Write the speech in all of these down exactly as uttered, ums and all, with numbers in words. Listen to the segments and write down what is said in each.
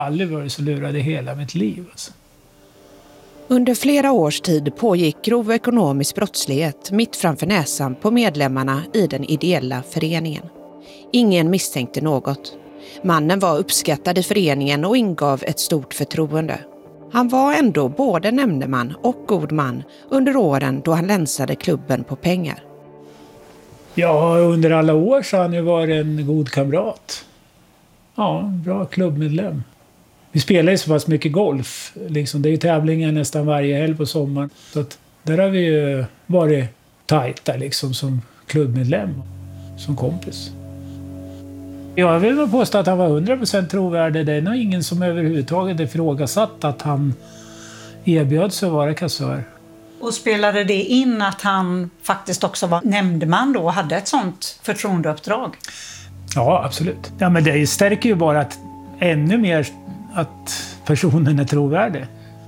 Aldrig varit så lurad i hela mitt liv. Alltså. Under flera års tid pågick grov ekonomisk brottslighet mitt framför näsan på medlemmarna i den ideella föreningen. Ingen misstänkte något. Mannen var uppskattad i föreningen och ingav ett stort förtroende. Han var ändå både nämndeman och god man under åren då han länsade klubben på pengar. Ja, under alla år så har han ju varit en god kamrat. Ja, bra klubbmedlem. Vi spelar ju så pass mycket golf. Liksom. Det är ju tävlingar nästan varje helg på sommaren. Så att där har vi ju varit tajta liksom, som klubbmedlem, som kompis. Jag vill nog påstå att han var hundra procent trovärdig. Det är nog ingen som överhuvudtaget ifrågasatt att han erbjöd sig att vara kassör. Och spelade det in att han faktiskt också var nämndeman då och hade ett sånt förtroendeuppdrag? Ja, absolut. Ja, men det stärker ju bara att ännu mer att personen är trovärdig.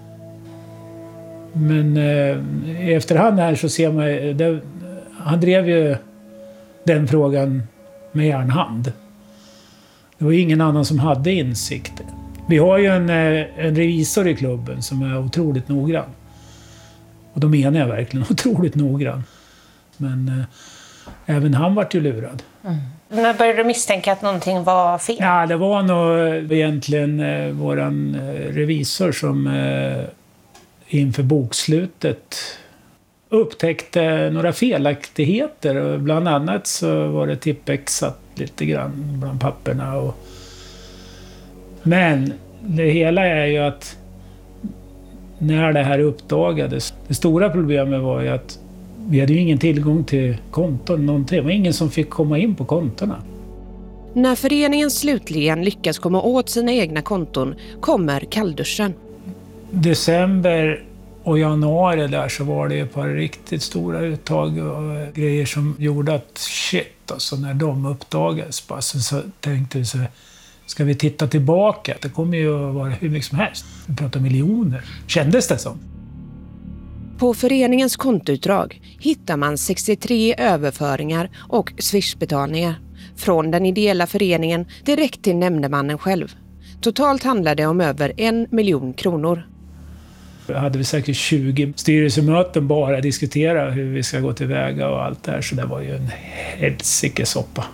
Men eh, i efterhand här så ser man det, han drev ju den frågan med järnhand. Det var ingen annan som hade insikt. Vi har ju en, en revisor i klubben som är otroligt noggrann. Och då menar jag verkligen otroligt noggrann. Men eh, även han var ju lurad. Mm. När började du misstänka att någonting var fel? Ja, det var nog egentligen eh, våran eh, revisor som eh, inför bokslutet upptäckte några felaktigheter. Bland annat så var det tippexat lite grann bland papperna. Och... Men det hela är ju att när det här uppdagades, det stora problemet var ju att vi hade ju ingen tillgång till konton, någonting. Det var ingen som fick komma in på kontona. När föreningen slutligen lyckas komma åt sina egna konton kommer kallduschen. December och januari där så var det ett par riktigt stora uttag och grejer som gjorde att shit, alltså när de uppdagades så tänkte vi så ska vi titta tillbaka? Det kommer ju att vara hur mycket som helst. Vi pratar miljoner. Kändes det som? På föreningens kontoutdrag hittar man sextiotre överföringar och swishbetalningar från den ideella föreningen direkt till nämndemannen själv. Totalt handlar det om över en miljon kronor. Vi hade vi säkert tjugo styrelsemöten bara diskutera hur vi ska gå tillväga och allt det här. Så det var ju en helsike soppa.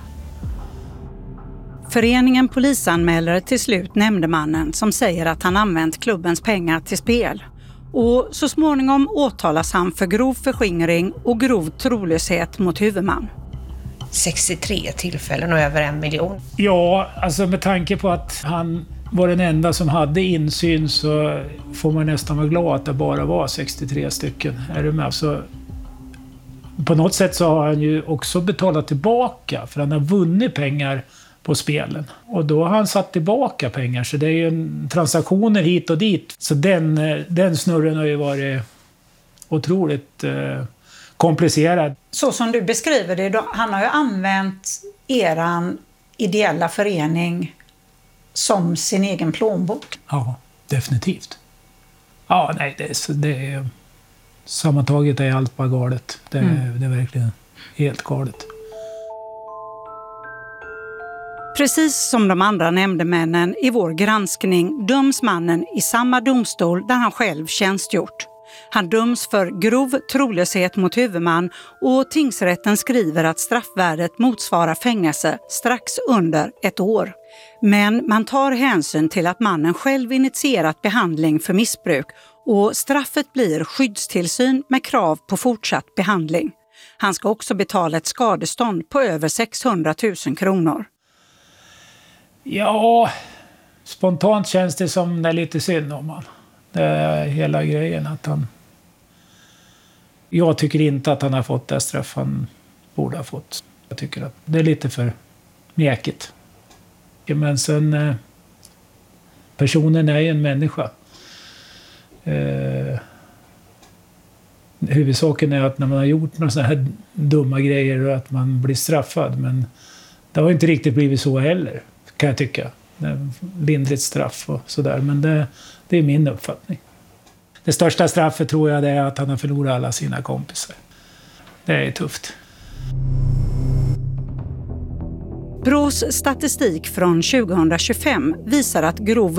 Föreningen polisanmäler till slut nämndemannen som säger att han använt klubbens pengar till spel. Och så småningom åtalas han för grov förskingring och grov trolöshet mot huvudman. sextiotre tillfällen och över en miljon. Ja, alltså med tanke på att han var den enda som hade insyn så får man nästan vara glad att det bara var sextiotre stycken. Är du med? Så på något sätt så har han ju också betalat tillbaka för han har vunnit pengar på spelen. Och då har han satt tillbaka pengar så det är ju en transaktioner hit och dit. Så den, den snurren har ju varit otroligt eh, komplicerad. Så som du beskriver det, då, han har ju använt eran ideella förening som sin egen plånbok. Ja, definitivt. Ja, nej, det är, det är sammantaget är allt bara galet. Det är, mm. det är verkligen helt galet. Precis som de andra nämndemännen i vår granskning döms mannen i samma domstol där han själv tjänstgjort. Han döms för grov trolöshet mot huvudman och tingsrätten skriver att straffvärdet motsvarar fängelse strax under ett år. Men man tar hänsyn till att mannen själv initierat behandling för missbruk och straffet blir skyddstillsyn med krav på fortsatt behandling. Han ska också betala ett skadestånd på över sexhundratusen kronor. Ja, spontant känns det som det är lite synd om han. Det är hela grejen att han... Jag tycker inte att han har fått det straff han borde ha fått. Jag tycker att det är lite för mjäkigt. Men sen... Personen är ju en människa. Eh, huvudsaken är att när man har gjort några sådana här dumma grejer och att man blir straffad. Men det har inte riktigt blivit så heller, kan jag tycka. Lindrigt straff och sådär. Men det, det är min uppfattning. Det största straffet tror jag det är att han har förlorat alla sina kompisar. Det är tufft. Brås statistik från tjugohundratjugofem visar att grov